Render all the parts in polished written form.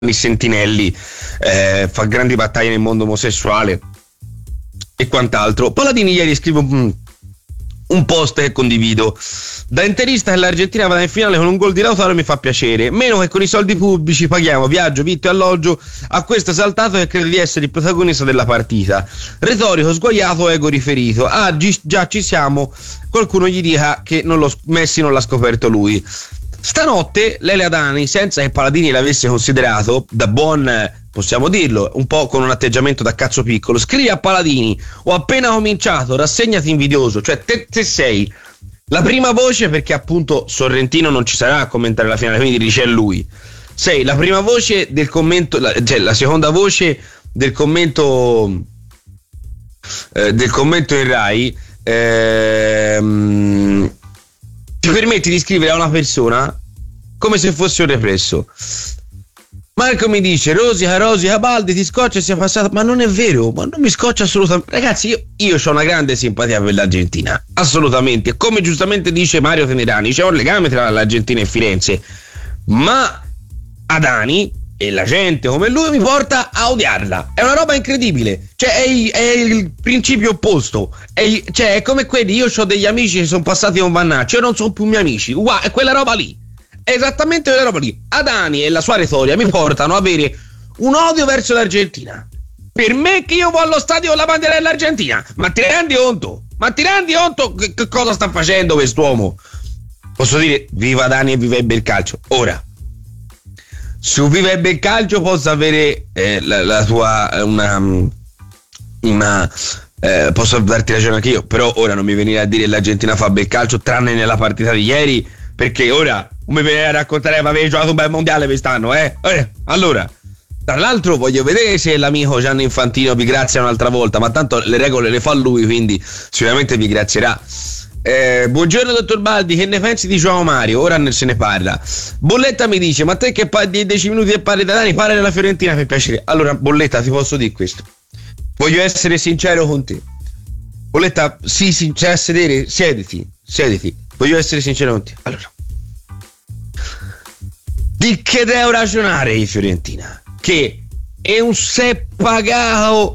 Sentinelli, fa grandi battaglie nel mondo omosessuale e quant'altro. Paladini ieri scrive un post che condivido: da interista che l'Argentina vada in finale con un gol di Lautaro mi fa piacere, meno che con i soldi pubblici paghiamo viaggio, vitto e alloggio a questo esaltato che crede di essere il protagonista della partita. Retorico, sguaiato, ego riferito. Già ci siamo, qualcuno gli dica che Messi non l'ha scoperto lui. Stanotte Lele Adani, senza che Paladini l'avesse considerato, da buon, possiamo dirlo, un po' con un atteggiamento da cazzo piccolo, scrive a Paladini: ho appena cominciato, rassegnati invidioso. Cioè te sei la prima voce, perché appunto Sorrentino non ci sarà a commentare la finale, quindi dice lui, sei la prima voce del commento, cioè la seconda voce del commento in Rai, ti permetti di scrivere a una persona come se fosse un represso. Marco mi dice: Rosica Baldi ti scoccia e sia passato. Ma non è vero, ma non mi scoccia assolutamente. Ragazzi, io ho una grande simpatia per l'Argentina, assolutamente. Come giustamente dice Mario Tenerani, c'è un legame tra l'Argentina e Firenze, ma Adani e la gente come lui mi porta a odiarla. È una roba incredibile. Cioè è il principio opposto. È come quelli, io ho degli amici che sono passati con Vannacci, io non sono più miei amici. È quella roba lì. È esattamente quella roba lì. Adani e la sua retorica mi portano a avere un odio verso l'Argentina. Per me che io vado allo stadio con la bandiera dell'Argentina. Ma ti rendi conto? Che cosa sta facendo quest'uomo? Posso dire viva Adani e viva il calcio. Ora, su Viva e Bel Calcio posso avere la tua posso darti ragione anche io, però ora non mi venire a dire l'Argentina fa bel calcio, tranne nella partita di ieri, perché ora mi viene a raccontare che avevi giocato un bel mondiale quest'anno, allora, tra l'altro voglio vedere se l'amico Gianni Infantino vi grazia un'altra volta, ma tanto le regole le fa lui, quindi sicuramente vi grazierà. Buongiorno dottor Baldi, che ne pensi di Joao Mario? Ora ne se ne parla. Bolletta mi dice: ma te che 10 minuti e parli da Dani, parla della Fiorentina per piacere. Allora Bolletta, ti posso dire questo, voglio essere sincero con te. Bolletta, sì, c'è a sedere, siediti, voglio essere sincero con te. Allora, di che devo ragionare di Fiorentina? Che è un se pagato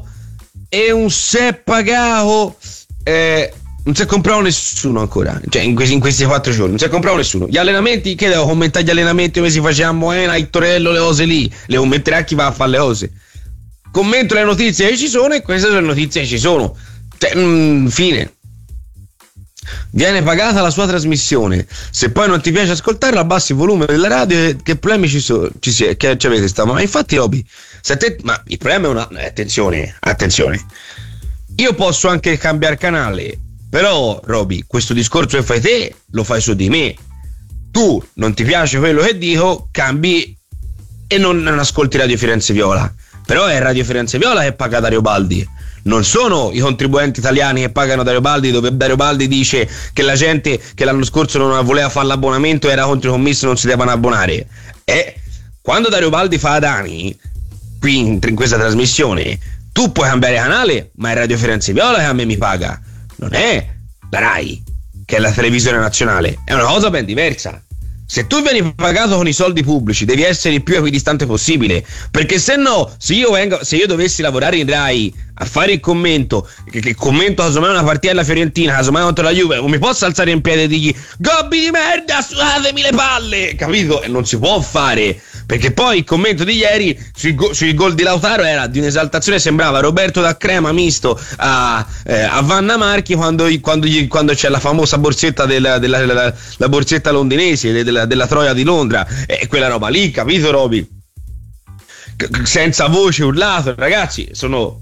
non si è comprato nessuno ancora, cioè in questi 4 giorni non si è comprato nessuno. Gli allenamenti, che devo commentare gli allenamenti come si faceva a Moena, a Torello, le cose lì, le commenterà chi va a fare le cose. Commento le notizie che ci sono e queste sono le notizie che ci sono, cioè, fine. Viene pagata la sua trasmissione, se poi non ti piace ascoltarla abbassi il volume della radio, che problemi ci avete sta. Ma infatti Roby, ma il problema è attenzione, io posso anche cambiare canale, però Roby, questo discorso che fai te lo fai su di me. Tu non ti piace quello che dico, cambi e non ascolti Radio Firenze Viola. Però è Radio Firenze Viola che paga Dario Baldi, non sono i contribuenti italiani che pagano Dario Baldi, dove Dario Baldi dice che la gente che l'anno scorso non voleva fare l'abbonamento era contro i commessi, non si devono abbonare. Quando Dario Baldi fa Adani qui in questa trasmissione, tu puoi cambiare canale, ma è Radio Firenze Viola che a me mi paga, non è la Rai, che è la televisione nazionale, è una cosa ben diversa. Se tu vieni pagato con i soldi pubblici devi essere il più equidistante possibile, perché se no, se io dovessi lavorare in Rai a fare il commento, che commento casomai una partita della Fiorentina, casomai contro la Juve, non mi posso alzare in piedi e dirgli gobbi di merda, sudatemi le palle, capito? E non si può fare, perché poi il commento di ieri sui gol di Lautaro era di un'esaltazione, sembrava Roberto da Crema misto a Vanna Marchi quando c'è la famosa borsetta la borsetta londinese della Troia di Londra, e quella roba lì, capito Roby? Senza voce, urlato, ragazzi, sono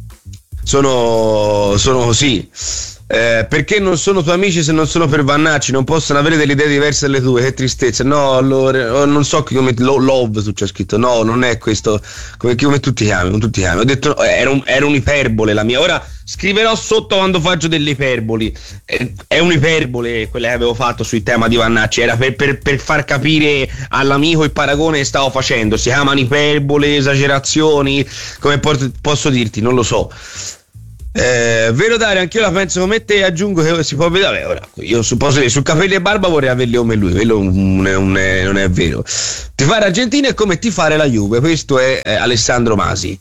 così. Perché non sono tuoi amici se non sono per Vannacci? Non possono avere delle idee diverse dalle tue, che tristezza. No, non so come love tu c'è scritto. No, non è questo. Come tu ti chiami? Ho detto era un'iperbole la mia. Ora scriverò sotto quando faccio delle iperboli. È un'iperbole quella che avevo fatto sul tema di Vannacci. Era per far capire all'amico il paragone che stavo facendo. Si chiamano iperbole, esagerazioni. Come posso dirti? Non lo so. Vero Dario, anch'io la penso come te, aggiungo che si può vedere, vabbè, ora, io posso dire, su capelli e barba vorrei averli come lui, quello non è vero. Tifare Argentina è come tifare la Juve, questo è Alessandro Masi.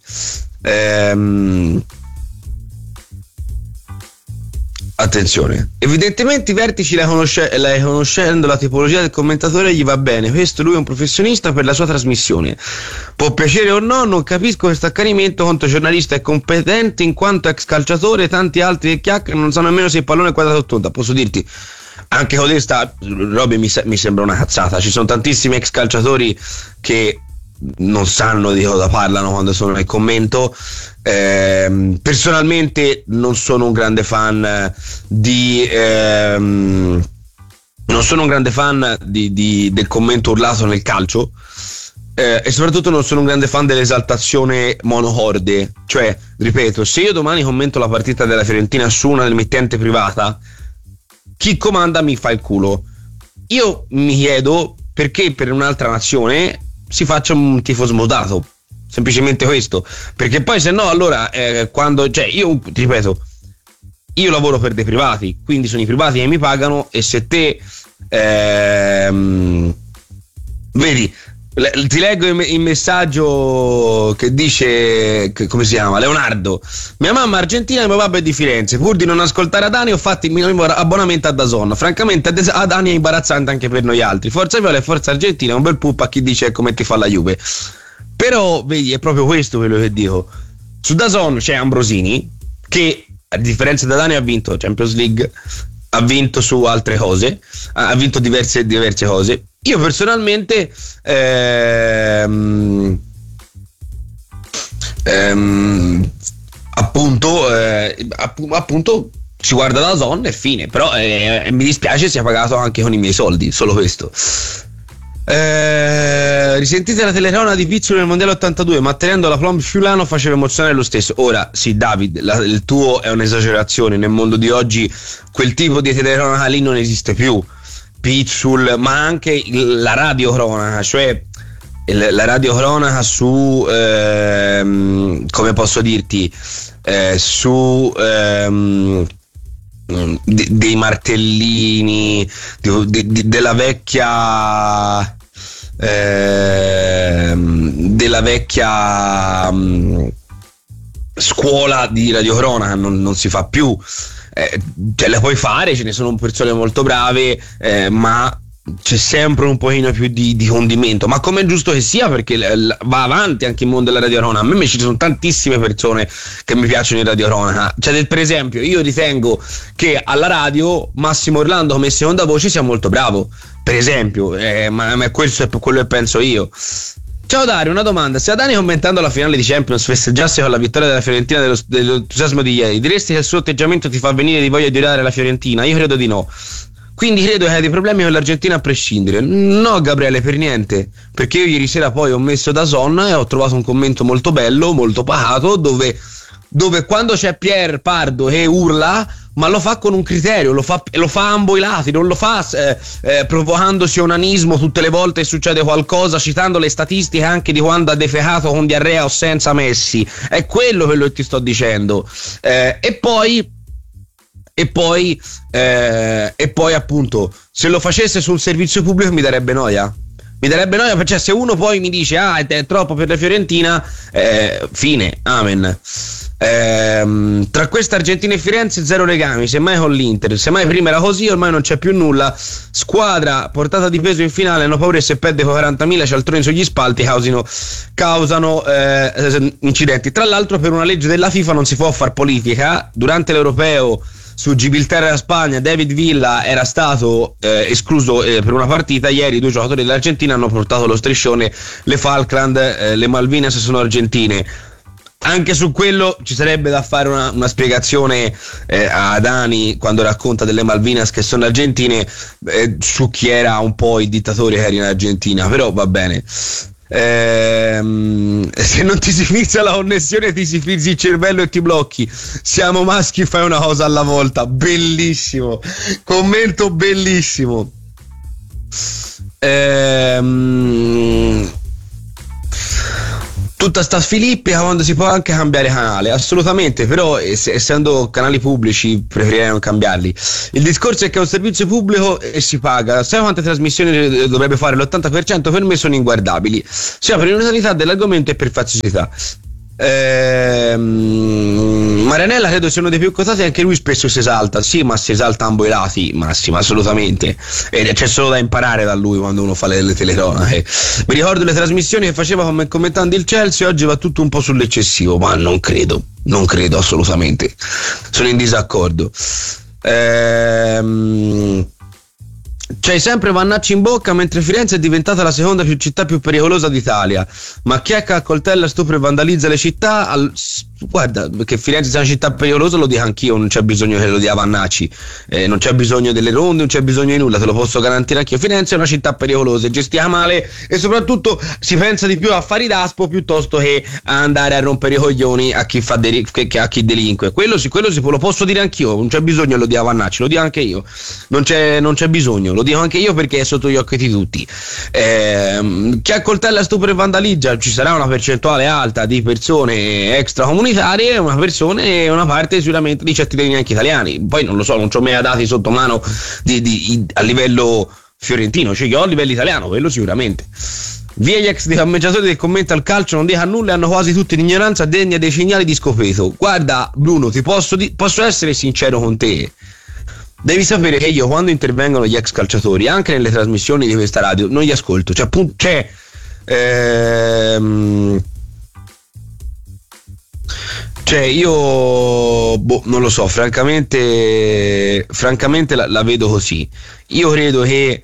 Attenzione, evidentemente i vertici lei conoscendo la tipologia del commentatore gli va bene, questo lui è un professionista per la sua trasmissione, può piacere o no, non capisco questo accanimento contro giornalista è competente in quanto ex calciatore, tanti altri che chiacchierano non sanno nemmeno se il pallone è quadrato o tonda. Posso dirti, anche con questa roba mi sembra una cazzata, ci sono tantissimi ex calciatori che non sanno di cosa parlano quando sono nel commento. Personalmente non sono un grande fan del commento urlato nel calcio, e soprattutto non sono un grande fan dell'esaltazione monohorde. Cioè, ripeto, se io domani commento la partita della Fiorentina su una emittente privata, chi comanda mi fa il culo. Io mi chiedo perché per un'altra nazione si faccia un tifo smodato, semplicemente questo, perché poi se no allora quando, cioè, io ti ripeto, io lavoro per dei privati, quindi sono i privati che mi pagano, e se te vedi, ti leggo il messaggio che dice, come si chiama, Leonardo: mia mamma è argentina e mio papà è di Firenze, pur di non ascoltare Adani ho fatto il mio abbonamento a DAZN, francamente Adani è imbarazzante anche per noi altri, forza Viola e forza Argentina, è un bel puppa a chi dice come ti fa la Juve. Però vedi, è proprio questo quello che dico. Su DAZN c'è Ambrosini che, a differenza da Dani, ha vinto Champions League, ha vinto su altre cose, ha vinto diverse cose. Io personalmente appunto si guarda DAZN e fine, però mi dispiace sia pagato anche con i miei soldi, solo questo. Risentite la telecronaca di Pizzo nel mondiale 82, ma tenendo la Plom Fiulano faceva emozionare lo stesso. Ora sì, David, il tuo è un'esagerazione, nel mondo di oggi quel tipo di telecronaca lì non esiste più. Pizzul, ma anche la radiocronaca, cioè la radiocronaca su come posso dirti, su dei martellini della vecchia scuola di radiocronaca non si fa più. Cioè, le puoi fare, ce ne sono persone molto brave, ma c'è sempre un pochino più di condimento, ma come è giusto che sia, perché va avanti anche il mondo della radiocronaca. A me ci sono tantissime persone che mi piacciono in radiocronaca, cioè, per esempio, io ritengo che alla radio Massimo Orlando come seconda voce sia molto bravo, per esempio, ma questo è quello che penso io. Ciao Dario, una domanda: se Adani commentando la finale di Champions festeggiasse con la vittoria della Fiorentina dell'entusiasmo di ieri, diresti che il suo atteggiamento ti fa venire di voglia di odiare la Fiorentina? Io credo di no. Quindi credo che hai dei problemi con l'Argentina a prescindere. No, Gabriele, per niente, perché io ieri sera poi ho messo DAZN e ho trovato un commento molto bello, molto pacato, dove quando c'è Pier Pardo che urla, ma lo fa con un criterio, lo fa a ambo i lati, non lo fa provocandosi onanismo tutte le volte che succede qualcosa, citando le statistiche anche di quando ha defecato con diarrea o senza Messi. È quello che ti sto dicendo. E poi appunto, se lo facesse sul servizio pubblico mi darebbe noia, cioè, se uno poi mi dice è troppo per la Fiorentina, fine, amen. Tra questa Argentina e Firenze zero legami, semmai con l'Inter, semmai prima era così, ormai non c'è più nulla. Squadra portata di peso in finale, hanno paura che se perde con 40.000 cialtroni sugli spalti causano incidenti. Tra l'altro, per una legge della FIFA non si può far politica. Durante l'Europeo su Gibilterra e Spagna, David Villa era stato escluso per una partita. Ieri 2 giocatori dell'Argentina hanno portato lo striscione: le Falkland, le Malvinas sono argentine. Anche su quello ci sarebbe da fare una spiegazione a Dani, quando racconta delle Malvinas che sono argentine, su chi era un po' il dittatore che era in Argentina, però va bene. Se non ti si fissa la connessione, ti si frizzi il cervello e ti blocchi. Siamo maschi, fai una cosa alla volta. Bellissimo commento, bellissimo. tutta sta sfilippica quando si può anche cambiare canale, assolutamente, però essendo canali pubblici preferirei non cambiarli. Il discorso è che è un servizio pubblico e si paga. Sai quante trasmissioni dovrebbe fare? L'80% per me sono inguardabili, sia per l'universalità dell'argomento e per faziosità. Marianella credo sia uno dei più quotati, anche lui spesso si esalta, sì, ma si esalta a ambo i lati, Massimo, assolutamente, e c'è solo da imparare da lui quando uno fa le telecronache. Mi ricordo le trasmissioni che faceva commentando il Chelsea, oggi va tutto un po' sull'eccessivo, ma non credo assolutamente, sono in disaccordo. C'hai sempre Vannacci in bocca, mentre Firenze è diventata la seconda città più pericolosa d'Italia. Ma chi è che accoltella, stupra e vandalizza le città? Guarda, che Firenze sia una città pericolosa lo dico anch'io, non c'è bisogno che lo dia Vannacci, non c'è bisogno delle ronde, non c'è bisogno di nulla, te lo posso garantire anch'io. Firenze è una città pericolosa, è gestita male e soprattutto si pensa di più a fare i daspo piuttosto che a andare a rompere i coglioni a chi fa a chi delinque. Quello lo posso dire anch'io, non c'è bisogno che lo dia Vannacci, lo dico anche io, non c'è bisogno, lo dico anche io perché è sotto gli occhi di tutti. Chi accoltella, stupra e vandalizza, ci sarà una percentuale alta di persone extracomunitarie, una parte sicuramente di cittadini anche italiani. Poi non lo so, non ci ho mai dati sotto mano a livello fiorentino, cioè che ho a livello italiano, quello sicuramente. Via gli ex commentatori del commento al calcio non dica nulla e hanno quasi tutti l'ignoranza degna dei segnali di Scopeto. Guarda Bruno, ti posso essere sincero con te. Devi sapere che io quando intervengono gli ex calciatori, anche nelle trasmissioni di questa radio, non li ascolto. Io non lo so, francamente la vedo così. Io credo che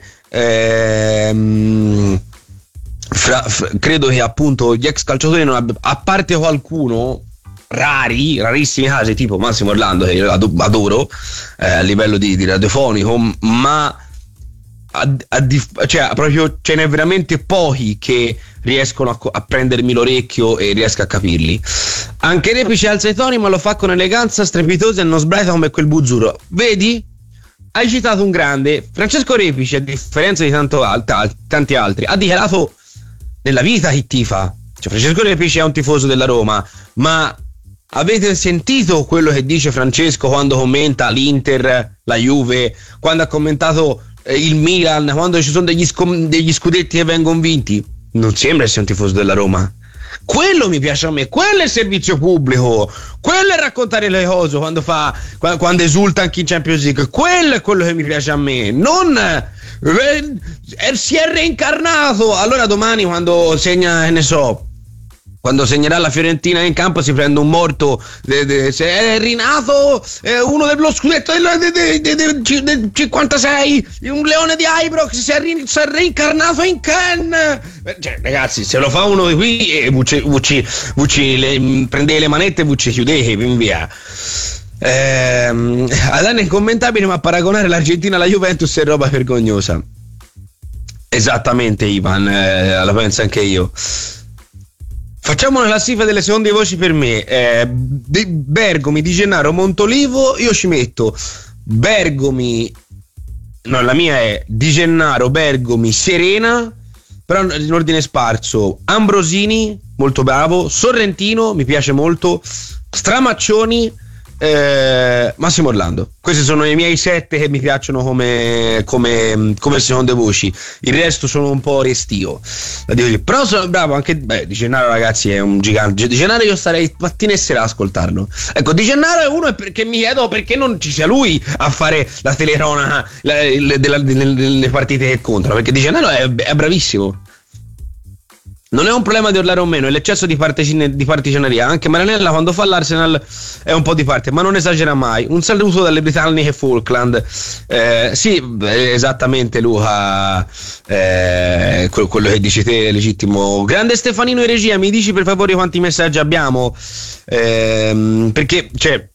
credo che appunto gli ex calciatori a parte qualcuno, rarissimi casi, tipo Massimo Orlando, che io adoro a livello di radiofonico, ma proprio ce n'è veramente pochi che riescono a prendermi l'orecchio e riesco a capirli. Anche Repice alza i toni, ma lo fa con eleganza strepitosa e non sbraita come quel buzzuro. Vedi? Hai citato un grande. Francesco Repice, a differenza di tanti altri, ha dichiarato nella vita chi tifa. Francesco Repice è un tifoso della Roma, ma avete sentito quello che dice Francesco quando commenta l'Inter, la Juve, quando ha commentato il Milan, quando ci sono degli scudetti che vengono vinti? Non sembra essere un tifoso della Roma. Quello mi piace a me, quello è il servizio pubblico, quello è raccontare le cose quando esulta anche in Champions League, quello è quello che mi piace a me, non si è reincarnato. Allora domani quando segna, che ne so, quando segnerà la Fiorentina in campo, si prende un morto, se è rinato uno dello scudetto del 56, un leone di Ibrox, si è reincarnato in Ken. Ragazzi, se lo fa uno di qui, prendete le manette e vucci chiudete, via. Allora è incommentabile, ma paragonare l'Argentina alla Juventus è roba vergognosa. Esattamente, Ivan, la penso anche io. Facciamo una classifica delle seconde voci per me. Bergomi, Di Gennaro, Montolivo. Io ci metto Bergomi. No, la mia è Di Gennaro, Bergomi, Serena, però in ordine sparso. Ambrosini, molto bravo. Sorrentino, mi piace molto. Stramaccioni, Massimo Orlando. Questi sono i miei 7 che mi piacciono come seconde voci. Il resto sono un po' restio, però sono bravo anche. Di Gennaro, ragazzi, è un gigante. Di Gennaro io starei mattina e sera a ascoltarlo. Ecco, Di Gennaro è uno perché mi chiedo perché non ci sia lui a fare la telecronaca delle partite che contano, perché Di Gennaro è bravissimo. Non è un problema di urlare o meno, è l'eccesso di partigianeria. Anche Marianella quando fa l'Arsenal è un po' di parte, ma non esagera mai. Un saluto dalle britanniche Falkland. Sì, esattamente, Luca, quello che dici te è legittimo. Grande Stefanino in regia, mi dici per favore quanti messaggi abbiamo? Perché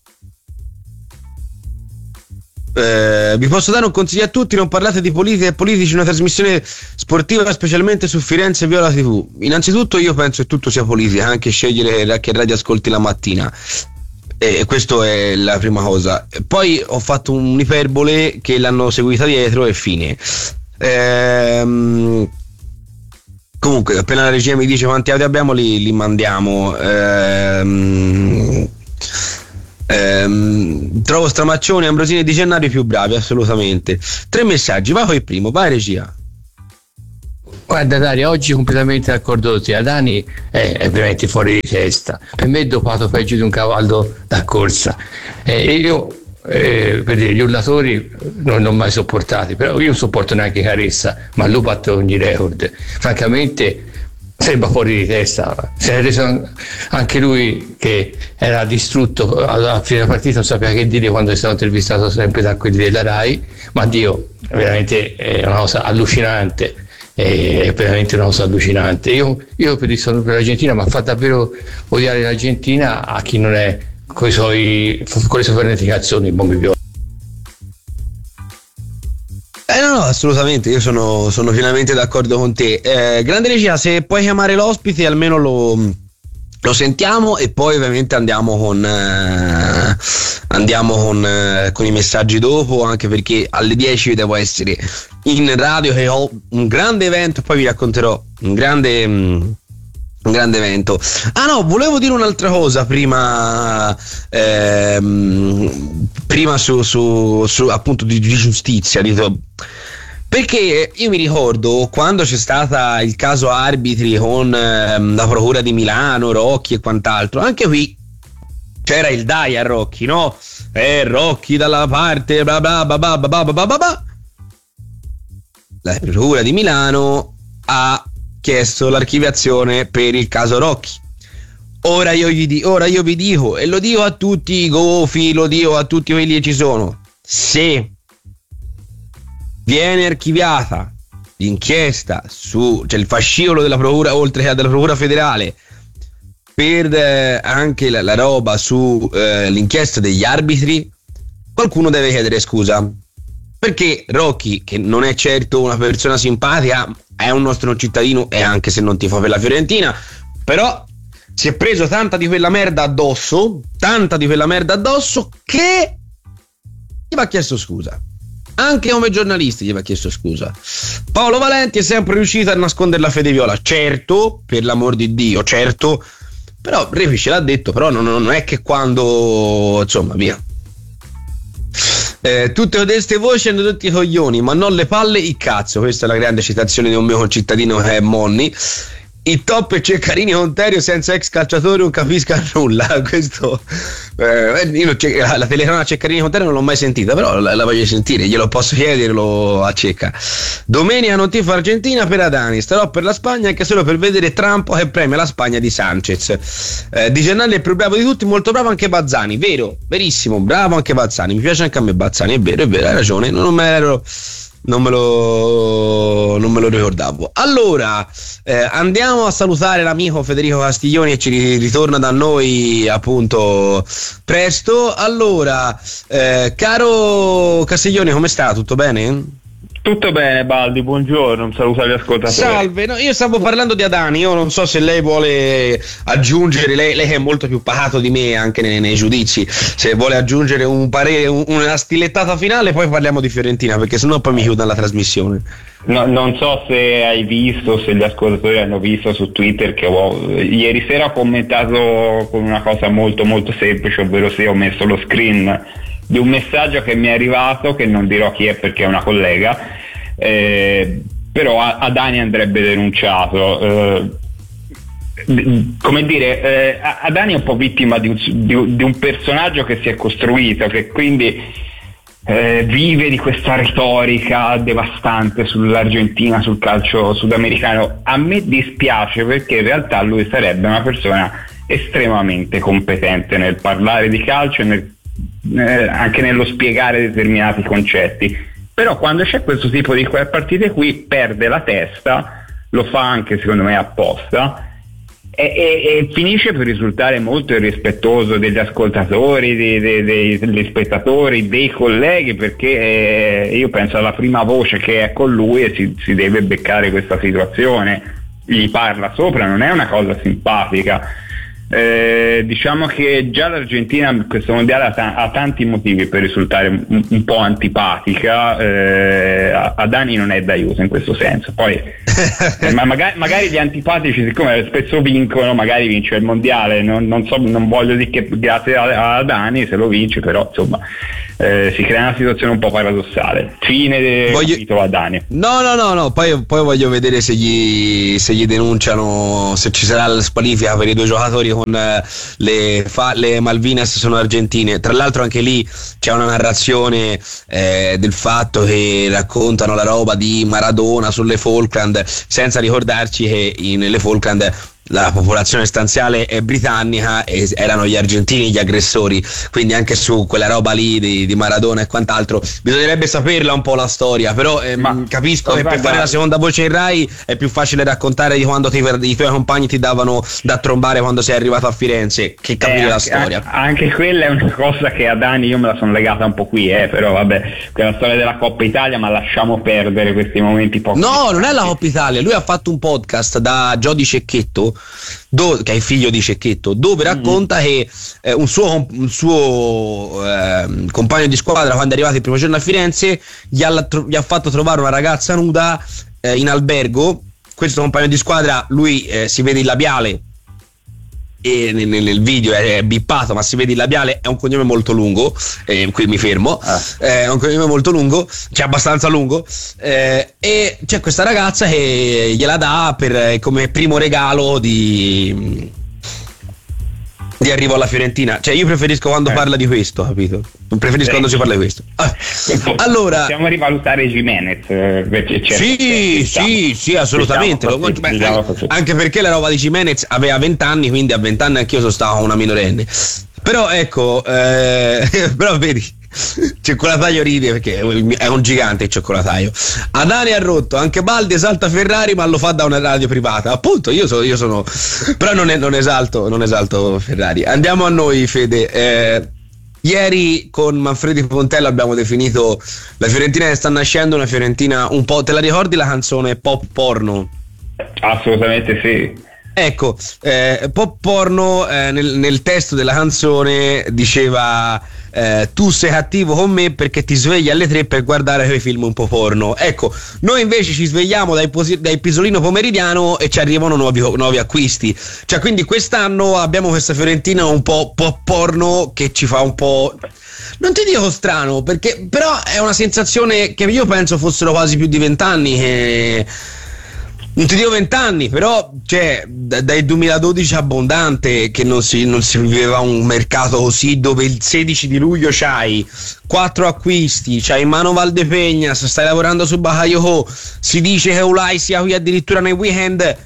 vi posso dare un consiglio a tutti: non parlate di politica e politici in una trasmissione sportiva, specialmente su Firenze Viola TV. Innanzitutto io penso che tutto sia politica, anche scegliere che radio ascolti la mattina, e questo è la prima cosa. Poi ho fatto un'iperbole che l'hanno seguita dietro e fine. Comunque, appena la regia mi dice quanti audio abbiamo, li mandiamo. Trovo Stramaccioni, Ambrosini e Di Gennari più bravi, assolutamente. 3 messaggi, va con il primo, vai regia. Guarda Dario, oggi completamente d'accordo con te. Adani è veramente fuori di testa. Per me è dopato peggio di un cavallo da corsa. Io per dire, gli urlatori non l'ho mai sopportati, però io non sopporto neanche Caressa, ma lui batte ogni record. Francamente sembra fuori di testa. Si è reso anche lui che era distrutto alla fine della partita, non sapeva che dire quando è stato intervistato sempre da quelli della Rai. Ma Dio, veramente è una cosa allucinante. È veramente una cosa allucinante. Io sono per l'Argentina, ma fa davvero odiare l'Argentina a chi non è con le sue fanaticazioni bombe viola. No, assolutamente, io sono pienamente d'accordo con te. Grande regia, se puoi chiamare l'ospite almeno lo sentiamo, e poi ovviamente andiamo con i messaggi dopo, anche perché alle 10 devo essere in radio, che ho un grande evento, poi vi racconterò un grande evento. Volevo dire un'altra cosa prima su appunto di giustizia, perché io mi ricordo quando c'è stata il caso arbitri con la procura di Milano, Rocchi e quant'altro, anche qui c'era il dai a Rocchi, no? Rocchi dalla parte bla bla bla bla bla bla bla bla. La procura di Milano ha chiesto l'archiviazione per il caso Rocchi. Ora io vi dico, e lo dico a tutti i gofi, lo dico a tutti quelli che ci sono: se viene archiviata l'inchiesta cioè il fascicolo della procura, oltre che della procura federale, per anche la roba su l'inchiesta degli arbitri, qualcuno deve chiedere scusa, perché Rocchi, che non è certo una persona simpatica, è un nostro cittadino, e anche se non tifa per la Fiorentina, però si è preso tanta di quella merda addosso che gli va chiesto scusa. Anche come giornalisti gli va chiesto scusa. Paolo Valenti è sempre riuscito a nascondere la fede viola, certo, per l'amor di Dio, certo, però Repi ce l'ha detto, però non è che quando, insomma, via. Tutte queste voci hanno tutti i coglioni, ma non le palle, il cazzo. Questa è la grande citazione di un mio concittadino che è Monni. Il top è Ceccarini Conterio, senza ex calciatore non capisca nulla. Questo io la telecronaca Ceccarini Conterio non l'ho mai sentita, però la voglio sentire, glielo posso chiederlo a Cecca. Domenica non tifo Argentina per Adani, starò per la Spagna anche solo per vedere Trump che premia la Spagna di Sanchez. Di Gennari è il più bravo di tutti, molto bravo anche Bazzani, vero, verissimo, bravo anche Bazzani, mi piace anche a me Bazzani, è vero, hai ragione, non me lo ricordavo. Allora andiamo a salutare l'amico Federico Castiglioni, e ci ritorna da noi appunto presto. Allora caro Castiglioni, come sta? Tutto bene? Tutto bene Baldi, buongiorno, un saluto agli ascoltatori. Salve, no, io stavo parlando di Adani, io non so se lei vuole aggiungere, lei che è molto più pacato di me anche nei giudizi, se vuole aggiungere un parere, una stilettata finale, poi parliamo di Fiorentina, perché sennò poi mi chiudono la trasmissione. No, non so se hai visto, se gli ascoltatori hanno visto su Twitter che ieri sera ho commentato con una cosa molto molto semplice, ovvero se ho messo lo screen di un messaggio che mi è arrivato, che non dirò chi è perché è una collega, però Adani andrebbe denunciato. Come dire, Adani è un po' vittima di un personaggio che si è costruito, che quindi vive di questa retorica devastante sull'Argentina, sul calcio sudamericano. A me dispiace, perché in realtà lui sarebbe una persona estremamente competente nel parlare di calcio e anche nello spiegare determinati concetti, però quando c'è questo tipo di partite qui perde la testa, lo fa anche secondo me apposta, e finisce per risultare molto irrispettoso degli ascoltatori, degli spettatori, dei colleghi, perché io penso alla prima voce che è con lui e si deve beccare questa situazione, gli parla sopra, non è una cosa simpatica. Diciamo che già l'Argentina in questo mondiale ha tanti motivi per risultare un po' antipatica, a Dani non è d'aiuto in questo senso. Poi ma magari gli antipatici, siccome spesso vincono, magari vince il mondiale, non voglio dire che grazie a Dani se lo vince, però insomma si crea una situazione un po' paradossale. Fine del capitolo a Dani. No, poi voglio vedere se gli denunciano, se ci sarà la squalifica per i 2 giocatori con le Malvinas sono argentine. Tra l'altro anche lì c'è una narrazione del fatto che raccontano la roba di Maradona sulle Falkland, senza ricordarci che nelle Falkland la popolazione stanziale è britannica e erano gli argentini gli aggressori, quindi anche su quella roba lì di Maradona e quant'altro bisognerebbe saperla un po' la storia, però capisco che per fare la seconda voce in Rai è più facile raccontare di quando i tuoi compagni ti davano da trombare quando sei arrivato a Firenze che capire la storia. Anche quella è una cosa che a Dani io me la sono legata un po' qui, però vabbè, quella storia della Coppa Italia, ma lasciamo perdere questi momenti poco. No, non è la Coppa Italia, lui ha fatto un podcast da Jody Cecchetto, che è il figlio di Cecchetto, dove racconta che un suo compagno di squadra, quando è arrivato il primo giorno a Firenze, gli ha fatto trovare una ragazza nuda in albergo. Questo compagno di squadra, lui si vede il labiale e nel video è bippato, ma si vede il labiale, è un cognome molto lungo, qui mi fermo, è un cognome molto lungo, cioè abbastanza lungo, e c'è questa ragazza che gliela dà come primo regalo di arrivo alla Fiorentina. Cioè io preferisco quando parla di questo, capito? Non preferisco quando si parla di questo. Allora possiamo rivalutare Gimenez, sì, assolutamente. Anche perché la roba di Gimenez aveva 20 anni, quindi a 20 anni anch'io sono stato una minorenne. Però ecco, però vedi, Cioccolataio ride perché è un gigante il Cioccolataio. Adani ha rotto, anche Baldi esalta Ferrari ma lo fa da una radio privata. Appunto io sono però non esalto Ferrari. Andiamo a noi, Fede. Ieri con Manfredi Pontello abbiamo definito la Fiorentina che sta nascendo una Fiorentina un po', te la ricordi la canzone Pop Porno? Assolutamente sì. Ecco, Pop Porno nel testo della canzone diceva tu sei cattivo con me perché ti svegli alle 3 per guardare quei film un po' porno. Ecco, noi invece ci svegliamo dai pisolino pomeridiano e ci arrivano nuovi acquisti. Cioè, quindi quest'anno abbiamo questa Fiorentina un po' pop porno che ci fa un po', non ti dico strano, perché però è una sensazione che io penso fossero quasi più di 20 anni che... Non ti dico 20 anni, però cioè, dal 2012 abbondante che non si viveva un mercato così, dove il 16 di luglio c'hai 4 acquisti, c'hai in mano Valdepeñas, stai lavorando su Bakayoko, si dice che Ulai sia qui addirittura nei weekend.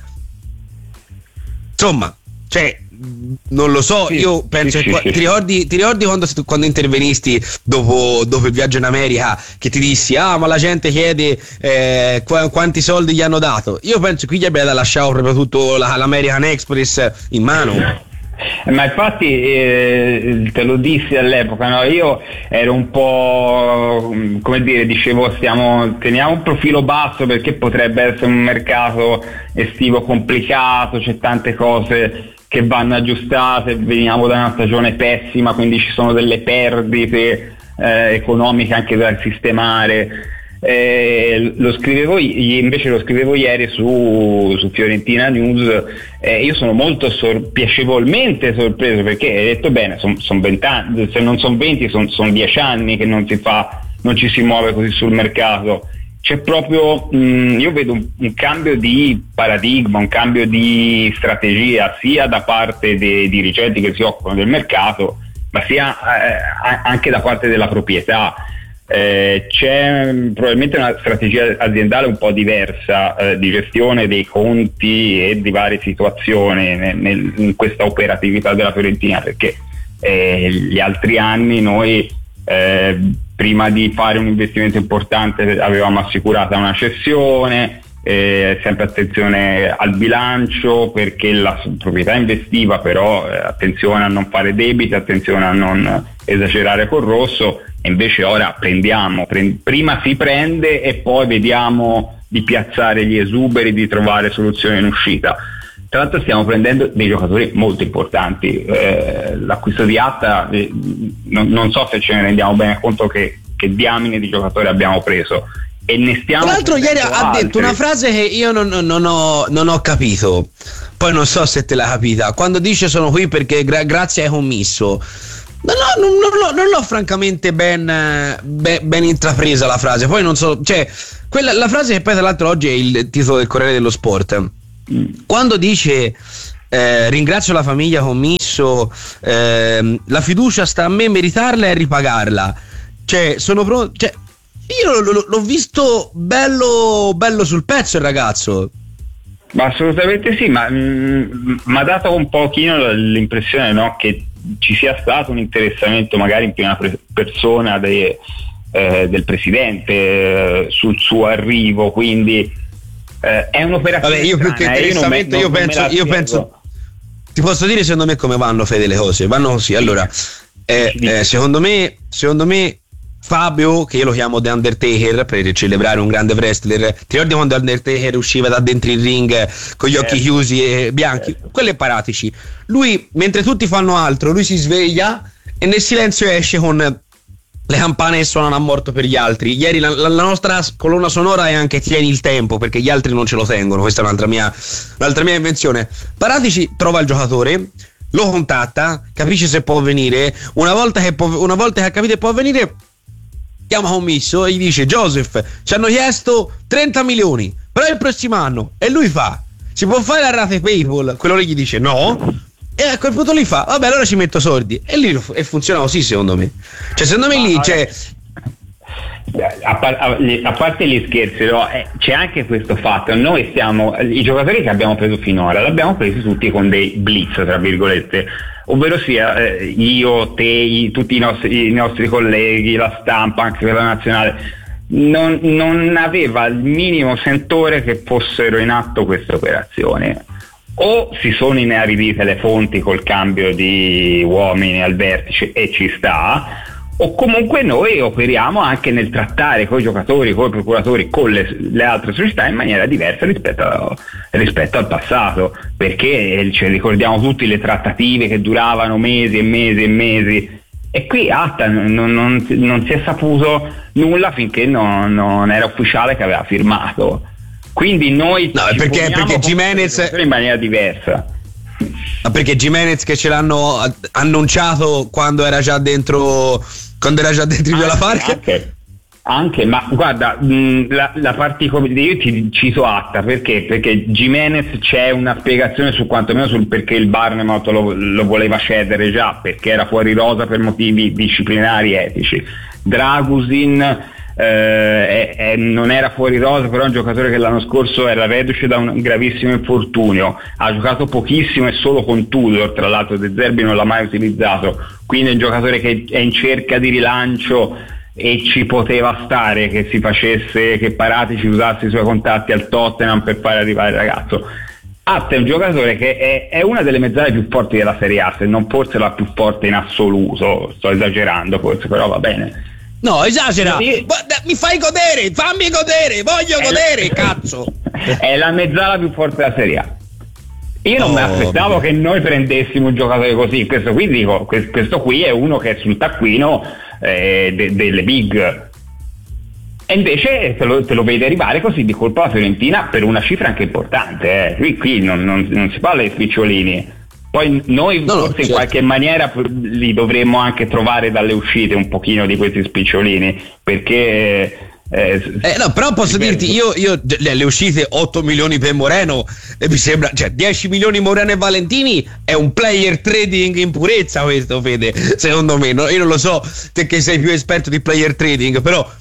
Insomma, cioè non lo so, io penso ti ricordi quando intervenisti dopo il viaggio in America che ti dissi ma la gente chiede quanti soldi gli hanno dato. Io penso qui gli abbia lasciato proprio tutto l'American Express in mano. Ma infatti te lo dissi all'epoca, no? Io ero un po', come dire, dicevo teniamo un profilo basso perché potrebbe essere un mercato estivo complicato, c'è tante cose che vanno aggiustate, veniamo da una stagione pessima, quindi ci sono delle perdite economiche anche da sistemare. Lo scrivevo ieri su Fiorentina News. Io sono molto piacevolmente sorpreso perché hai detto bene, sono 20 anni, se non sono 20 sono 10 anni che non ci si muove così sul mercato. C'è proprio, io vedo un cambio di paradigma, un cambio di strategia sia da parte dei dirigenti che si occupano del mercato, ma sia anche da parte della proprietà. C'è probabilmente una strategia aziendale un po' diversa di gestione dei conti e di varie situazioni in questa operatività della Fiorentina, perché gli altri anni noi prima di fare un investimento importante avevamo assicurata una cessione, sempre attenzione al bilancio perché la proprietà investiva, però attenzione a non fare debiti, attenzione a non esagerare col rosso, e invece ora prima si prende e poi vediamo di piazzare gli esuberi, di trovare soluzioni in uscita. tra l'altro stiamo prendendo dei giocatori molto importanti. L'acquisto di Atta, non so se ce ne rendiamo bene conto che diamine di giocatori abbiamo preso, e ne stiamo. Tra l'altro ieri ha detto una frase che io non ho capito, poi non so se te l'ha capita, quando dice sono qui perché grazie ai commisso. Non l'ho francamente ben intrapresa la frase, poi non so, cioè la frase che poi tra l'altro oggi è il titolo del Corriere dello Sport, quando dice ringrazio la famiglia commisso, la fiducia sta a me meritarla e ripagarla, cioè sono pronto, cioè io l'ho visto bello sul pezzo il ragazzo. Ma assolutamente sì, ma ha dato un pochino l'impressione, no, che ci sia stato un interessamento magari in prima persona del presidente sul suo arrivo, quindi è un'operazione. Vabbè, io più che interessamento io penso ti posso dire secondo me come vanno, Fede, le cose vanno così. Allora secondo me Fabio, che io lo chiamo The Undertaker per celebrare un grande wrestler, ti ricordi quando Undertaker usciva da dentro il ring con gli occhi chiusi e bianchi? Quello è Paratici. Lui, mentre tutti fanno altro, lui si sveglia e nel silenzio esce con le campane che suonano a morto per gli altri. Ieri la nostra colonna sonora è anche Tieni il tempo, perché gli altri non ce lo tengono. Questa è un'altra mia invenzione. Paratici trova il giocatore, lo contatta, capisce se può venire, una volta che ha capito che può venire, chiama commisso e gli dice: Joseph, ci hanno chiesto 30 milioni, però il prossimo anno, e lui fa: si può fare la rate PayPal? Quello lì gli dice no, e a quel punto lì fa: vabbè, allora ci metto soldi, e lì e funziona così, secondo me. Cioè secondo me lì a parte gli scherzi, no, c'è anche questo fatto. Noi i giocatori che abbiamo preso finora l'abbiamo presi tutti con dei blitz, tra virgolette, ovvero sia io, te, tutti i nostri colleghi, la stampa, anche quella nazionale, non aveva il minimo sentore che fossero in atto queste operazioni. O si sono inaridite le fonti col cambio di uomini al vertice, e ci sta, o comunque noi operiamo anche nel trattare con i giocatori, con i procuratori, con le altre società in maniera diversa rispetto al passato, perché ci ricordiamo tutti le trattative che duravano mesi e mesi e mesi, e qui Atta non si è saputo nulla finché non era ufficiale che aveva firmato. Quindi noi perché Gimenez in maniera diversa. Ma perché Gimenez che ce l'hanno annunciato quando era già dentro il Viola Park? Anche, ma guarda, la particolarità, io ti cito Atta perché Gimenez c'è una spiegazione su quantomeno sul perché il Bournemouth lo voleva cedere già, perché era fuori rosa per motivi disciplinari etici. Dragusin non era fuori rosa, però è un giocatore che l'anno scorso era reduce da un gravissimo infortunio, ha giocato pochissimo e solo con Tudor, tra l'altro De Zerbi non l'ha mai utilizzato, quindi è un giocatore che è in cerca di rilancio, e ci poteva stare che Paratici usasse i suoi contatti al Tottenham per fare arrivare il ragazzo. Atta è un giocatore che è una delle mezzale più forti della Serie A, se non forse la più forte in assoluto, sto esagerando forse, però va bene. No, esagera! Mi fai godere, fammi godere, voglio godere, cazzo! È la mezzala più forte della Serie A. Io non mi aspettavo che noi prendessimo un giocatore così. Questo qui è uno che è sul taccuino delle big. E invece te lo vedi arrivare così di colpo alla Fiorentina per una cifra anche importante. Qui non si parla di spicciolini. Poi noi forse in qualche maniera li dovremmo anche trovare dalle uscite un pochino di questi spicciolini, perché no, però posso dirti, io le uscite 8 milioni per Moreno mi sembra, cioè 10 milioni Moreno e Valentini è un player trading in purezza questo, Fede, secondo me. Io non lo so, te che sei più esperto di player trading, però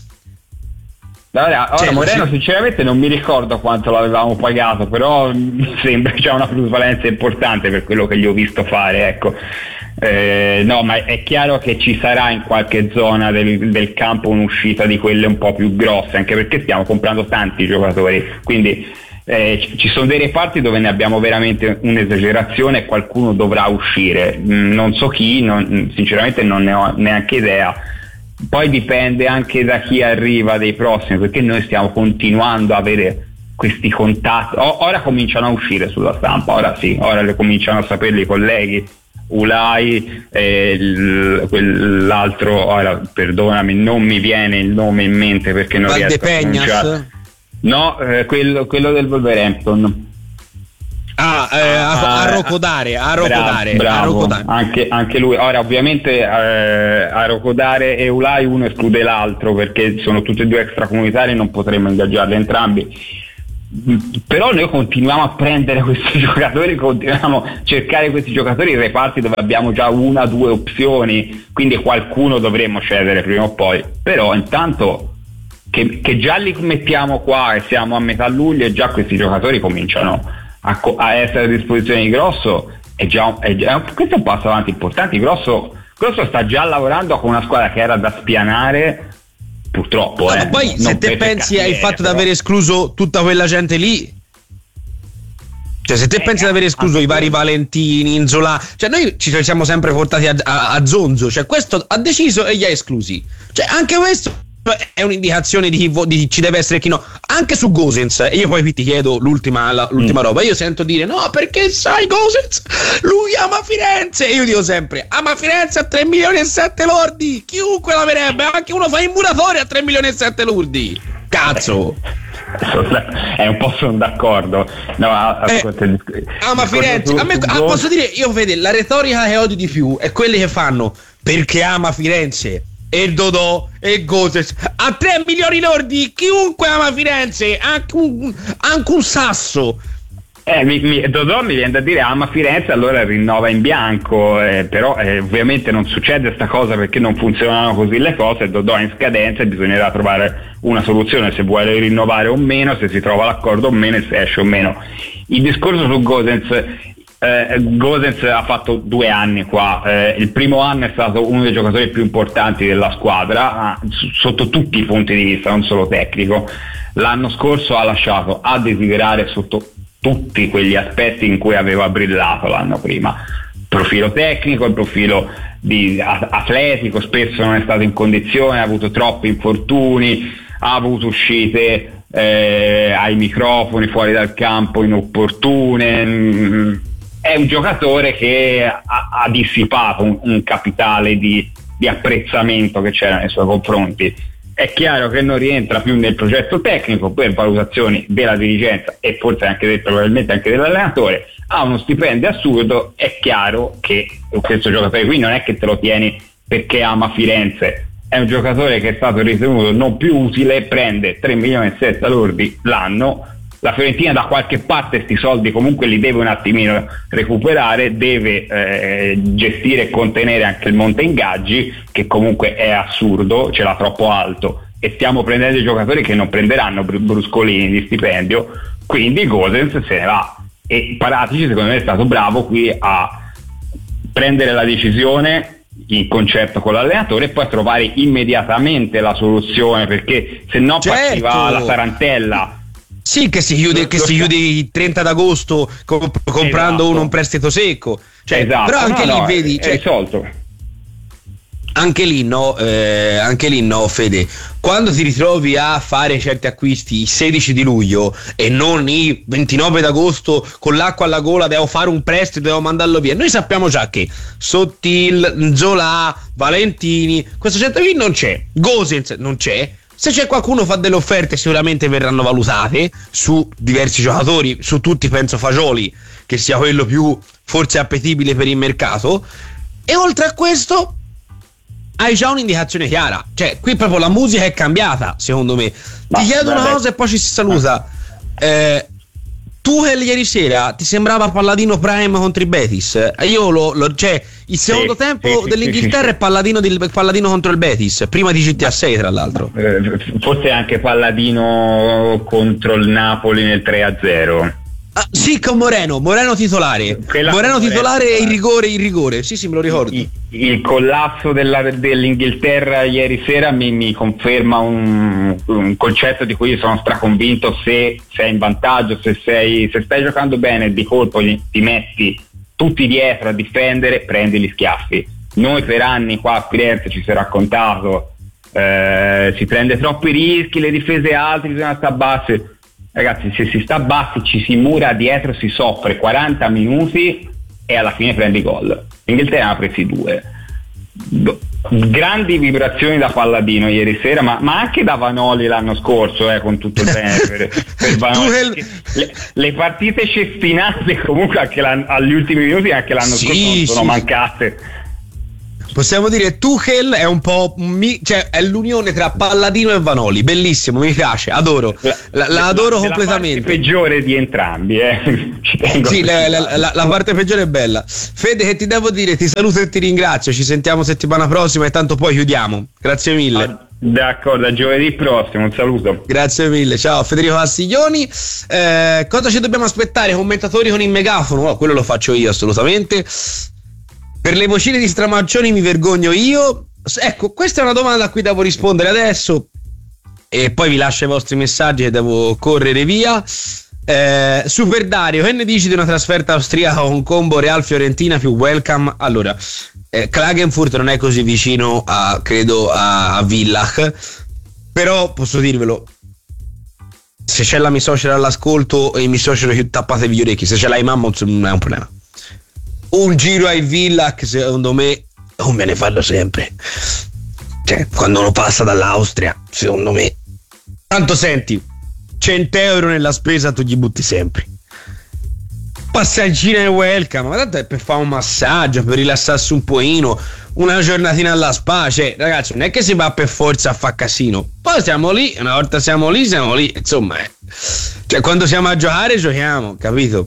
ora Moreno sinceramente non mi ricordo quanto l'avevamo pagato, però mi sembra che c'è una plusvalenza importante per quello che gli ho visto fare, ecco. No, ma è chiaro che ci sarà in qualche zona del campo un'uscita di quelle un po' più grosse, anche perché stiamo comprando tanti giocatori, quindi ci sono dei reparti dove ne abbiamo veramente un'esagerazione e qualcuno dovrà uscire, non so chi, sinceramente non ne ho neanche idea. Poi dipende anche da chi arriva dei prossimi, perché noi stiamo continuando a avere questi contatti, ora cominciano a uscire sulla stampa, ora sì, ora le cominciano a sapere i colleghi, Ulai, quell'altro, ora perdonami, non mi viene il nome in mente perché non riesco a pronunciare. No, quello del Wolverhampton. A Rocodare. Bravo. Anche lui. Ora ovviamente a Rocodare e Ulai uno esclude l'altro perché sono tutti e due extracomunitari e non potremmo ingaggiarli entrambi. Però noi continuiamo a prendere questi giocatori, continuiamo a cercare questi giocatori in reparti dove abbiamo già 1 o 2 opzioni, quindi qualcuno dovremmo cedere prima o poi. Però intanto che già li mettiamo qua e siamo a metà luglio e già questi giocatori cominciano a essere a disposizione di Grosso, questo è un passo avanti importante. Grosso sta già lavorando con una squadra che era da spianare, purtroppo. Ma poi se te pensi al fatto di aver escluso tutta quella gente lì, cioè se te pensi di aver escluso i vari Valentini, Inzola, cioè noi ci siamo sempre portati a zonzo, cioè questo ha deciso e li ha esclusi, cioè anche questo è un'indicazione di ci deve essere chi no. Anche su Gosens, io poi ti chiedo l'ultima roba, io sento dire no perché sai Gosens lui ama Firenze, e io dico sempre ama Firenze a 3 milioni e 7 lordi, chiunque la verebbe, anche uno fa in muratori a 3 milioni e 7 lordi, cazzo. È un po' sono d'accordo. No, ama Firenze, a me posso dire, io vede la retorica che odio di più è quelli che fanno perché ama Firenze e Dodò e Gosens a 3 milioni lordi, chiunque ama Firenze, anche un sasso. Dodò mi viene da dire ama Firenze, allora rinnova in bianco, però ovviamente non succede sta cosa perché non funzionano così le cose. Dodò è in scadenza e bisognerà trovare una soluzione, se vuole rinnovare o meno, se si trova l'accordo o meno, se esce o meno. Il discorso su Gosens ha fatto 2 anni qua, il primo anno è stato uno dei giocatori più importanti della squadra sotto tutti i punti di vista, non solo tecnico. L'anno scorso ha lasciato a desiderare sotto tutti quegli aspetti in cui aveva brillato l'anno prima, profilo tecnico, il profilo atletico, spesso non è stato in condizione, ha avuto troppi infortuni, ha avuto uscite ai microfoni fuori dal campo inopportune. È un giocatore che ha dissipato un capitale di apprezzamento che c'era nei suoi confronti. È chiaro che non rientra più nel progetto tecnico per valutazioni della dirigenza e forse anche probabilmente anche dell'allenatore, ha uno stipendio assurdo. È chiaro che questo giocatore qui non è che te lo tieni perché ama Firenze, è un giocatore che è stato ritenuto non più utile, prende 3 milioni e 7 lordi l'anno. La Fiorentina da qualche parte sti soldi comunque li deve un attimino recuperare, deve gestire e contenere anche il monte ingaggi, che comunque è assurdo, ce l'ha troppo alto, e stiamo prendendo i giocatori che non prenderanno bruscolini di stipendio, quindi Gosens se ne va. E Paratici secondo me è stato bravo qui a prendere la decisione in concerto con l'allenatore e poi a trovare immediatamente la soluzione, perché se no partiva la tarantella. Sì, che si chiude il 30 d'agosto comprando un prestito secco. Cioè, esatto. Però anche lì vedi, è risolto. Anche lì no, Fede. Quando ti ritrovi a fare certi acquisti il 16 di luglio e non il 29 d'agosto con l'acqua alla gola, devo fare un prestito, devo mandarlo via. Noi sappiamo già che Sottil, Nzola, Valentini, questo centro qui non c'è, Gosens non c'è. Se c'è qualcuno fa delle offerte sicuramente verranno valutate su diversi giocatori, su tutti penso Fagioli che sia quello più forse appetibile per il mercato, e oltre a questo hai già un'indicazione chiara, cioè qui proprio la musica è cambiata secondo me. Ti chiedo una cosa e poi ci si saluta. Tuchel ieri sera ti sembrava Palladino Prime contro i Betis? Io cioè il secondo tempo dell'Inghilterra è Palladino contro il Betis, prima di CTA 6 tra l'altro. Forse anche Palladino contro il Napoli nel 3-0. Sì, con Moreno titolare. Moreno titolare e il rigore. Sì, me lo ricordo. Il collasso dell'Inghilterra ieri sera mi conferma un concetto di cui io sono straconvinto. Se sei in vantaggio, se stai giocando bene, di colpo ti metti tutti dietro a difendere, prendi gli schiaffi. Noi per anni qua a Firenze ci si è raccontato si prende troppi rischi, le difese alte, bisogna stare basse. ragazzi, se si sta bassi, ci si mura dietro, si soffre 40 minuti e alla fine prendi gol. L'Inghilterra ne ha presi 2. Grandi vibrazioni da Palladino ieri sera, ma anche da Vanoli l'anno scorso, con tutto il bene per Vanoli. Le partite cestinate comunque anche agli ultimi minuti anche l'anno scorso sono mancate. Possiamo dire Tuchel è un po' cioè è l'unione tra Palladino e Vanoli, bellissimo, mi piace, adoro, la adoro completamente. La parte peggiore di entrambi, ci tengo. Sì, la parte peggiore è bella. Fede, che ti devo dire, ti saluto e ti ringrazio, ci sentiamo settimana prossima e tanto poi chiudiamo. Grazie mille. D'accordo, a giovedì prossimo, un saluto. Grazie mille, ciao Federico Castiglioni. Cosa ci dobbiamo aspettare? Commentatori con il megafono? Quello lo faccio io assolutamente. Per le vocine di Stramaccioni mi vergogno io. Ecco, questa è una domanda a cui devo rispondere adesso e poi vi lascio i vostri messaggi che devo correre via. Super Dario, che ne dici di una trasferta austriaca con combo Real Fiorentina più welcome? Allora, Klagenfurt non è così vicino credo a Villach, però posso dirvelo, se c'è la mia suocera all'ascolto e mi suocero tappatevi gli orecchi, se c'è la mamma non è un problema. Un giro ai Villach secondo me conviene farlo sempre, cioè quando uno passa dall'Austria, secondo me. Tanto senti, 100 euro nella spesa tu gli butti sempre. Passaggina e welcome, ma tanto è per fare un massaggio, per rilassarsi un pochino, una giornatina alla spa, cioè ragazzi non è che si va per forza a far casino, poi siamo lì, una volta siamo lì, insomma cioè quando siamo a giocare giochiamo, capito?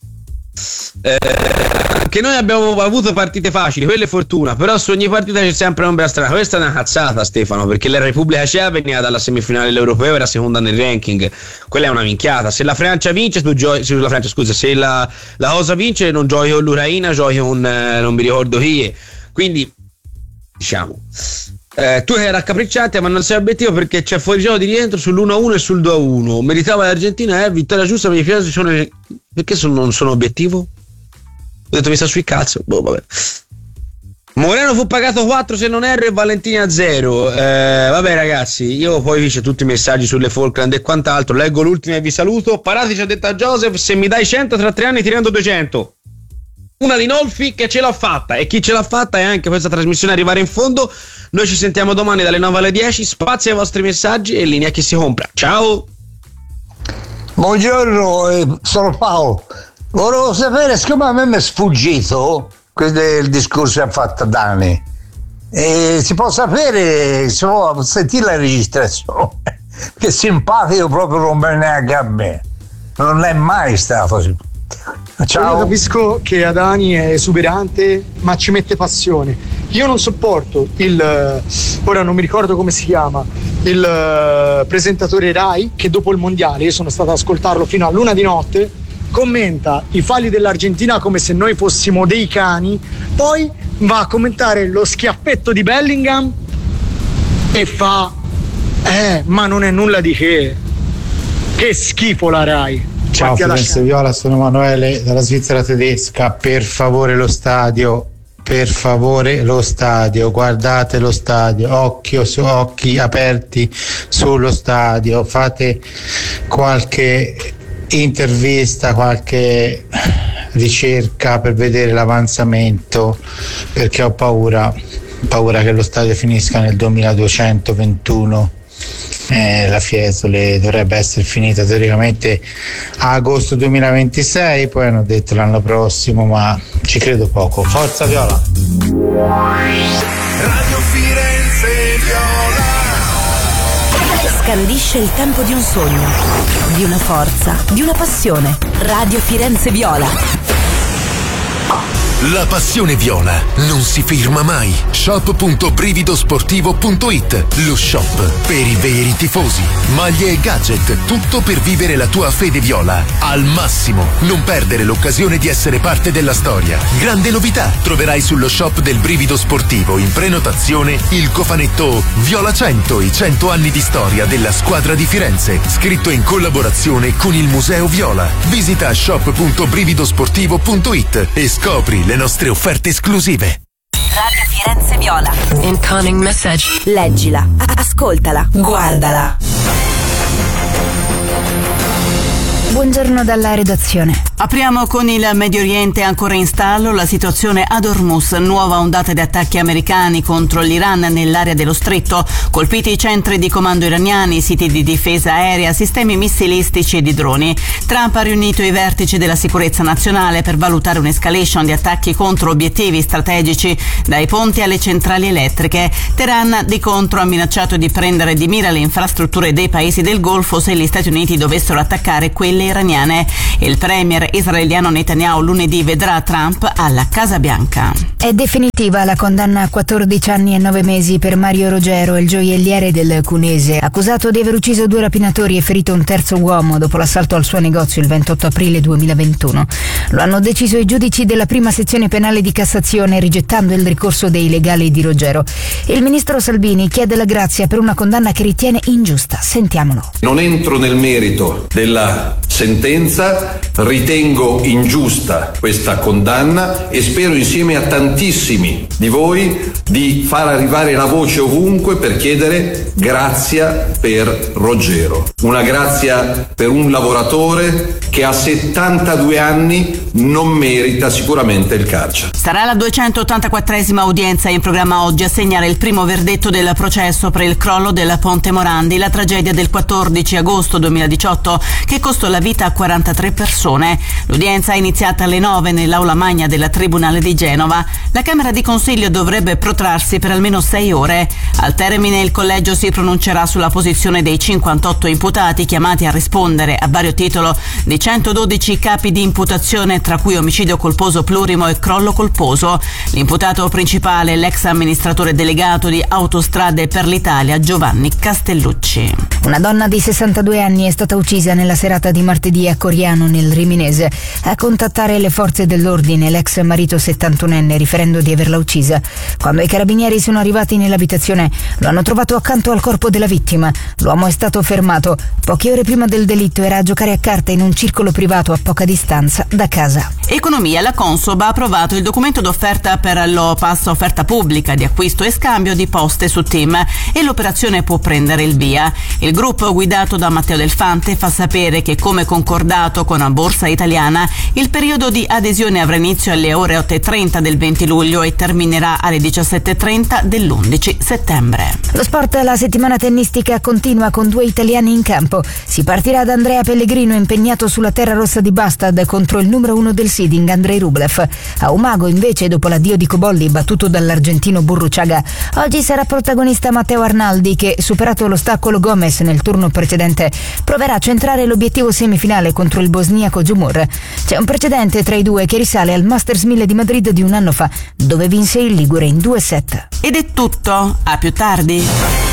Che noi abbiamo avuto partite facili, quelle fortuna, però su ogni partita c'è sempre un'ombra strana. Questa è una cazzata, Stefano, perché la Repubblica Ceca veniva dalla semifinale dell'Europeo, era seconda nel ranking. Quella è una minchiata. Se la Francia vince, tu giochi. Se la Francia, scusa, se la cosa vince, non giochi con l'Ucraina, giochi con non mi ricordo chi è. Quindi diciamo tu sei raccapricciante, ma non sei obiettivo perché c'è fuori gioco di rientro sull'1-1 e sul 2-1. Meritava l'Argentina, vittoria giusta, mi piace. Perché non sono obiettivo? Ho detto mi sta sui cazzo. Vabbè. Moreno fu pagato 4 se non erro e Valentini a 0. Vabbè ragazzi, io poi c'è tutti i messaggi sulle Falkland e quant'altro. Leggo l'ultimo e vi saluto. Parati ci ha detto a Joseph: se mi dai 100 tra 3 anni ti rendo 200. Una di Nolfi che ce l'ha fatta, e chi ce l'ha fatta è anche questa trasmissione arrivare in fondo. Noi ci sentiamo domani dalle 9 alle 10. Spazio ai vostri messaggi e linea chi si compra. Ciao. Buongiorno, sono Paolo. Volevo sapere, siccome a me mi è sfuggito il discorso che ha fatto Dani, si può sapere, si può sentire la registrazione, che simpatico proprio non me neanche a me, non è mai stato. Ciao. Io capisco che Adani è esuberante, ma ci mette passione. Io non sopporto ora non mi ricordo come si chiama, il presentatore Rai, che dopo il mondiale, io sono stato ad ascoltarlo fino a l'1 di notte, commenta i falli dell'Argentina come se noi fossimo dei cani, poi va a commentare lo schiaffetto di Bellingham e fa ma non è nulla di che schifo la Rai. Ciao Firenze Viola, sono Emanuele dalla Svizzera tedesca. Per favore lo stadio, guardate lo stadio, occhi aperti sullo stadio, fate qualche intervista, qualche ricerca per vedere l'avanzamento, perché ho paura che lo stadio finisca nel 2221. La Fiesole dovrebbe essere finita teoricamente a agosto 2026, poi hanno detto l'anno prossimo, ma ci credo poco. Forza Viola. Radio Firenze Viola scandisce il tempo di un sogno, di una forza, di una passione. Radio Firenze Viola. La passione viola non si ferma mai. Shop.brividosportivo.it, lo shop per i veri tifosi. Maglie e gadget, tutto per vivere la tua fede viola al massimo. Non perdere l'occasione di essere parte della storia. Grande novità, troverai sullo shop del Brivido Sportivo in prenotazione il cofanetto Viola 100, i 100 anni di storia della squadra di Firenze, scritto in collaborazione con il Museo Viola. Visita shop.brividosportivo.it e scopri le nostre offerte esclusive. Radio Firenze Viola. Incoming message. Leggila, ascoltala, guardala. Buongiorno dalla redazione. Apriamo con il Medio Oriente, ancora in stallo la situazione ad Hormuz, nuova ondata di attacchi americani contro l'Iran nell'area dello stretto, colpiti i centri di comando iraniani, siti di difesa aerea, sistemi missilistici e di droni. Trump ha riunito i vertici della sicurezza nazionale per valutare un'escalation di attacchi contro obiettivi strategici, dai ponti alle centrali elettriche. Teheran di contro ha minacciato di prendere di mira le infrastrutture dei paesi del Golfo se gli Stati Uniti dovessero attaccare quelle iraniane. Il premier israeliano Netanyahu lunedì vedrà Trump alla Casa Bianca. È definitiva la condanna a 14 anni e 9 mesi per Mario Rogero, il gioielliere del Cunese, accusato di aver ucciso 2 rapinatori e ferito un terzo uomo dopo l'assalto al suo negozio il 28 aprile 2021. Lo hanno deciso i giudici della prima sezione penale di Cassazione, rigettando il ricorso dei legali di Rogero. Il ministro Salvini chiede la grazia per una condanna che ritiene ingiusta. Sentiamolo. Non entro nel merito della sentenza, ritengo ingiusta questa condanna e spero insieme a tantissimi di voi di far arrivare la voce ovunque per chiedere grazia per Rogero. Una grazia per un lavoratore che a 72 anni non merita sicuramente il carcere. Sarà la 284esima udienza in programma oggi a segnare il primo verdetto del processo per il crollo del Ponte Morandi, la tragedia del 14 agosto 2018 che costò la vita a 43 persone. L'udienza è iniziata alle 9 nell'aula magna del Tribunale di Genova. La Camera di Consiglio dovrebbe protrarsi per almeno 6 ore. Al termine il collegio si pronuncerà sulla posizione dei 58 imputati chiamati a rispondere a vario titolo di 112 capi di imputazione, tra cui omicidio colposo plurimo e crollo colposo. L'imputato principale è l'ex amministratore delegato di Autostrade per l'Italia Giovanni Castellucci. Una donna di 62 anni è stata uccisa nella serata di martedì a Coriano, nel Riminese. A contattare le forze dell'ordine l'ex marito 71enne, riferendo di averla uccisa. Quando i carabinieri sono arrivati nell'abitazione lo hanno trovato accanto al corpo della vittima. L'uomo è stato fermato. Poche ore prima del delitto era a giocare a carte in un circolo privato a poca distanza da casa. Economia. La Consob ha approvato il documento d'offerta per l'OPAS, offerta pubblica di acquisto e scambio di poste su TIM, e l'operazione può prendere il via. Il gruppo guidato da Matteo Del Fante fa sapere che, come concordato con la Borsa Italiana, il periodo di adesione avrà inizio alle ore 8:30 del 20 luglio e terminerà alle 17:30 dell'11 settembre. Lo sport. La settimana tennistica continua con 2 italiani in campo. Si partirà da Andrea Pellegrino, impegnato sulla terra rossa di Bastad contro il numero 1 del seeding Andrei Rublev. A Umago invece, dopo l'addio di Cobolli battuto dall'argentino Burruchaga, oggi sarà protagonista Matteo Arnaldi che, superato l'ostacolo Gomez nel turno precedente, proverà a centrare l'obiettivo semifinale contro il bosniaco Djumur. C'è un precedente tra i due che risale al Masters 1000 di Madrid di un anno fa, dove vinse il ligure in 2 set. Ed è tutto, a più tardi.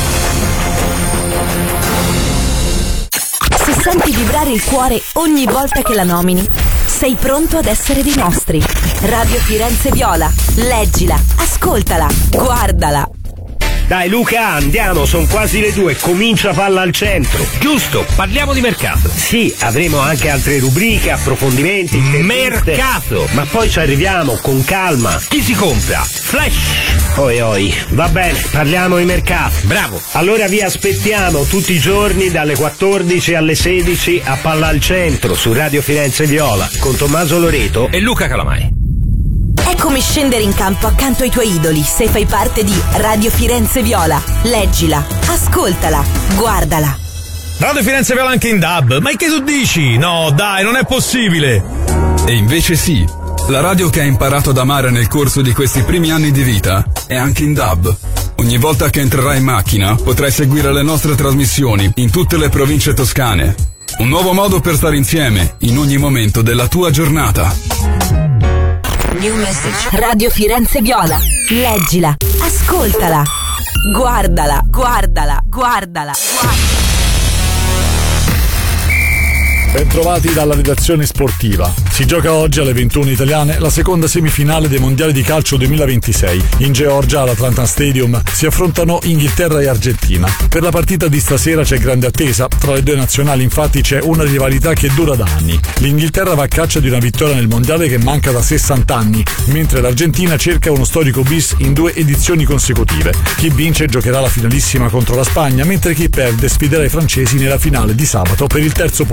Se senti vibrare il cuore ogni volta che la nomini, sei pronto ad essere dei nostri. Radio Firenze Viola, leggila, ascoltala, guardala. Dai Luca, andiamo, sono quasi le 2, comincia Palla al Centro. Giusto, parliamo di mercato. Sì, avremo anche altre rubriche, approfondimenti, mercato. Ma poi ci arriviamo, con calma. Chi si compra? Flash. Oi, va bene, parliamo di mercato. Bravo. Allora vi aspettiamo tutti i giorni dalle 14 alle 16 a Palla al Centro su Radio Firenze Viola con Tommaso Loreto e Luca Calamai. È come scendere in campo accanto ai tuoi idoli se fai parte di Radio Firenze Viola. Leggila, ascoltala, guardala. Radio Firenze Viola anche in DAB. Ma che tu dici? No, dai, non è possibile. E invece sì. La radio che hai imparato ad amare nel corso di questi primi anni di vita è anche in DAB. Ogni volta che entrerai in macchina potrai seguire le nostre trasmissioni in tutte le province toscane. Un nuovo modo per stare insieme in ogni momento della tua giornata. New message. Radio Firenze Viola. Leggila, ascoltala, guardala, guardala, guardala, guardala. Bentrovati dalla redazione sportiva. Si gioca oggi alle 21 italiane la seconda semifinale dei mondiali di calcio 2026. In Georgia, all'Atlanta Stadium, si affrontano Inghilterra e Argentina. Per la partita di stasera c'è grande attesa. Tra le due nazionali infatti c'è una rivalità che dura da anni. L'Inghilterra va a caccia di una vittoria nel mondiale che manca da 60 anni, mentre l'Argentina cerca uno storico bis in 2 edizioni consecutive. Chi vince giocherà la finalissima contro la Spagna, mentre chi perde sfiderà i francesi nella finale di sabato per il terzo posto.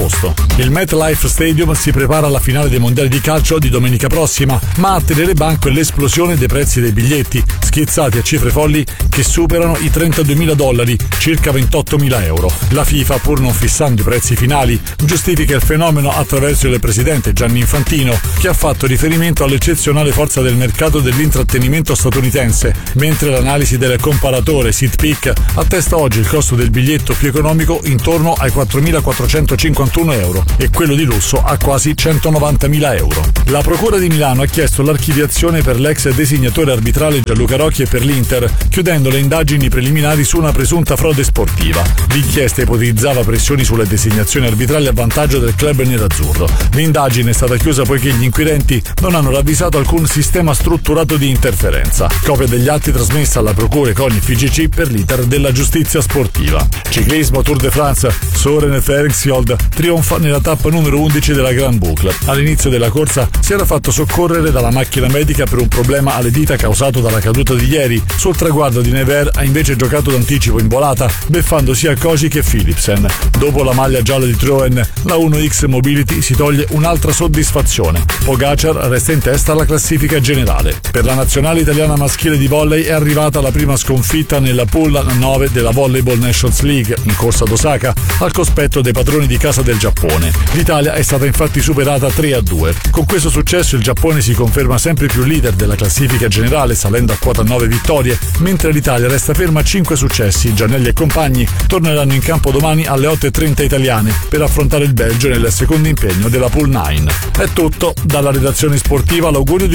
Il MetLife Stadium si prepara alla finale dei mondiali di calcio di domenica prossima, ma a tenere banco è l'esplosione dei prezzi dei biglietti, schizzati a cifre folli che superano i $32.000, circa €28.000. La FIFA, pur non fissando i prezzi finali, giustifica il fenomeno attraverso il presidente Gianni Infantino, che ha fatto riferimento all'eccezionale forza del mercato dell'intrattenimento statunitense, mentre l'analisi del comparatore SeatPeak attesta oggi il costo del biglietto più economico intorno ai €4.451 e quello di lusso a quasi €190.000. La Procura di Milano ha chiesto l'archiviazione per l'ex designatore arbitrale Gianluca Rocchi per l'Inter, chiudendo le indagini preliminari su una presunta frode sportiva. L'inchiesta ipotizzava pressioni sulle designazioni arbitrali a vantaggio del club nerazzurro. L'indagine è stata chiusa poiché gli inquirenti non hanno ravvisato alcun sistema strutturato di interferenza. Copia degli atti trasmessa alla Procura con il FIGC per l'iter della giustizia sportiva. Ciclismo Tour de France, Søren Feringsjold trionfa nella tappa numero 11 della Grand Boucle. All'inizio della corsa si era fatto soccorrere dalla macchina medica per un problema alle dita causato dalla caduta di ieri. Sul traguardo di Nevers ha invece giocato d'anticipo in volata, beffando sia Koji che Philipsen. Dopo la maglia gialla di Troen, la 1X Mobility si toglie un'altra soddisfazione. Pogacar resta in testa alla classifica generale. Per la nazionale italiana maschile di volley è arrivata la prima sconfitta nella pool 9 della Volleyball Nations League in corsa ad Osaka, al cospetto dei padroni di casa del Giappone. L'Italia è stata infatti superata 3-2. Con questo successo il Giappone si conferma sempre più leader della classifica generale, salendo a quota 9 vittorie, mentre l'Italia resta ferma a 5 successi. Giannelli e compagni torneranno in campo domani alle 8:30 italiane per affrontare il Belgio nel secondo impegno della pool 9. È tutto dalla redazione sportiva, l'augurio di